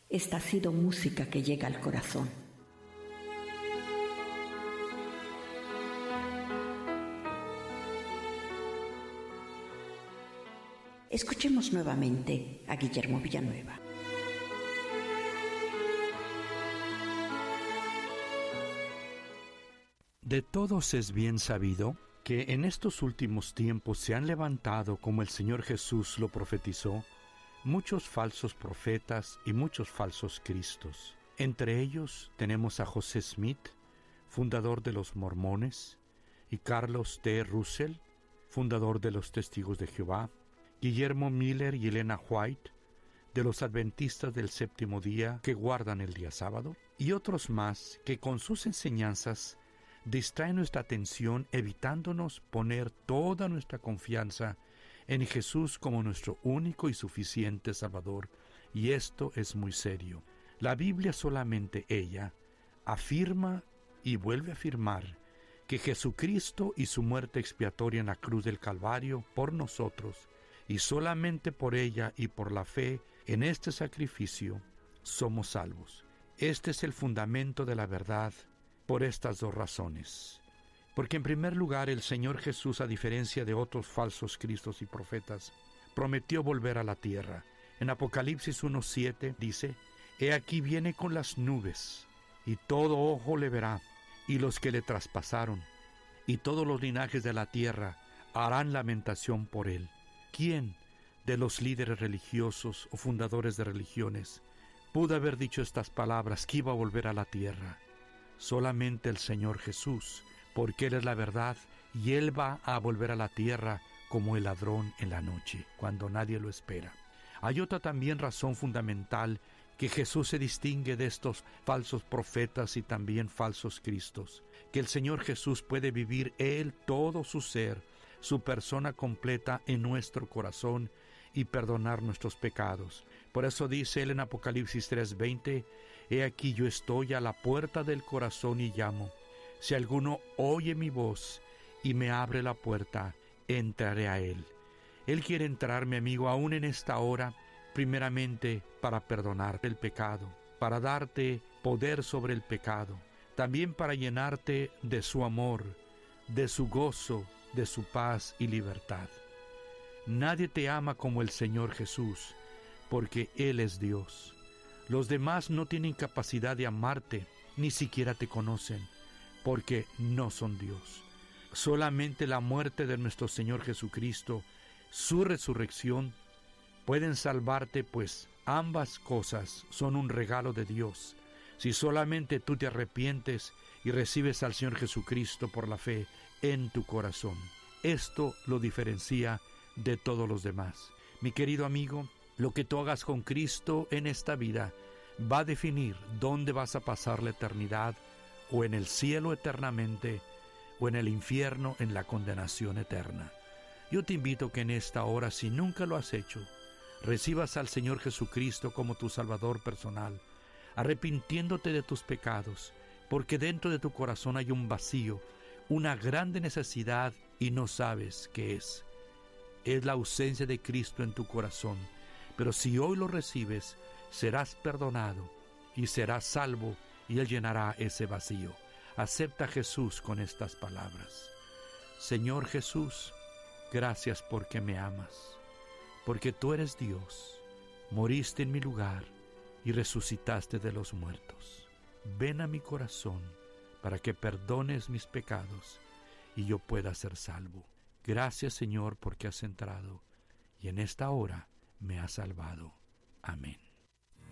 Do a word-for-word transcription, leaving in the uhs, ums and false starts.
Esta ha sido música que llega al corazón. Escuchemos nuevamente a Guillermo Villanueva. De todos es bien sabido que en estos últimos tiempos se han levantado, como el Señor Jesús lo profetizó, muchos falsos profetas y muchos falsos cristos. Entre ellos tenemos a José Smith, fundador de los Mormones, y Carlos T. Russell, fundador de los Testigos de Jehová, Guillermo Miller y Elena White, de los Adventistas del Séptimo Día que guardan el día sábado, y otros más que con sus enseñanzas distrae nuestra atención, evitándonos poner toda nuestra confianza en Jesús como nuestro único y suficiente Salvador, y esto es muy serio. La Biblia, solamente ella, afirma y vuelve a afirmar que Jesucristo y su muerte expiatoria en la cruz del Calvario por nosotros, y solamente por ella y por la fe en este sacrificio, somos salvos. Este es el fundamento de la verdad, por estas dos razones. Porque en primer lugar, el Señor Jesús, a diferencia de otros falsos cristos y profetas, prometió volver a la tierra. En Apocalipsis uno siete dice: He aquí viene con las nubes, y todo ojo le verá, y los que le traspasaron, y todos los linajes de la tierra harán lamentación por él. ¿Quién de los líderes religiosos o fundadores de religiones pudo haber dicho estas palabras, que iba a volver a la tierra? Solamente el Señor Jesús, porque Él es la verdad, y Él va a volver a la tierra como el ladrón en la noche, cuando nadie lo espera. Hay otra también razón fundamental, que Jesús se distingue de estos falsos profetas y también falsos cristos, que el Señor Jesús puede vivir Él todo su ser, su persona completa en nuestro corazón y perdonar nuestros pecados. Por eso dice Él en Apocalipsis tres veinte: He aquí yo estoy a la puerta del corazón y llamo. Si alguno oye mi voz y me abre la puerta, entraré a Él. Él quiere entrar, mi amigo, aún en esta hora, primeramente para perdonarte el pecado, para darte poder sobre el pecado, también para llenarte de su amor, de su gozo, de su paz y libertad. Nadie te ama como el Señor Jesús, porque Él es Dios. Los demás no tienen capacidad de amarte, ni siquiera te conocen, porque no son Dios. Solamente la muerte de nuestro Señor Jesucristo, su resurrección, pueden salvarte, pues ambas cosas son un regalo de Dios. Si solamente tú te arrepientes y recibes al Señor Jesucristo por la fe en tu corazón. Esto lo diferencia de todos los demás. Mi querido amigo, lo que tú hagas con Cristo en esta vida va a definir dónde vas a pasar la eternidad, o en el cielo eternamente, o en el infierno en la condenación eterna. Yo te invito que en esta hora, si nunca lo has hecho, recibas al Señor Jesucristo como tu Salvador personal, arrepintiéndote de tus pecados, porque dentro de tu corazón hay un vacío, una grande necesidad y no sabes qué es. Es la ausencia de Cristo en tu corazón. Pero si hoy lo recibes, serás perdonado y serás salvo, y Él llenará ese vacío. Acepta a Jesús con estas palabras: Señor Jesús, gracias porque me amas, porque tú eres Dios, moriste en mi lugar y resucitaste de los muertos. Ven a mi corazón para que perdones mis pecados y yo pueda ser salvo. Gracias, Señor, porque has entrado y en esta hora me has salvado. Amén.